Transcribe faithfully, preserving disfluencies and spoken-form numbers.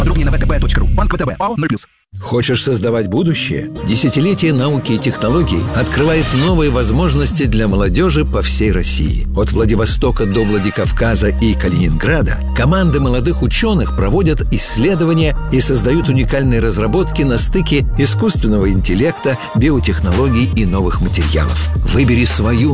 Подробнее на вэ тэ бэ точка ру. Банк вэ тэ бэ. ПАО ноль плюс. Хочешь создавать будущее? Десятилетие науки и технологий открывает новые возможности для молодежи по всей России. От Владивостока до Владикавказа и Калининграда команды молодых ученых проводят исследования и создают уникальные разработки на стыке искусственного интеллекта, биотехнологий и новых материалов. Выбери свою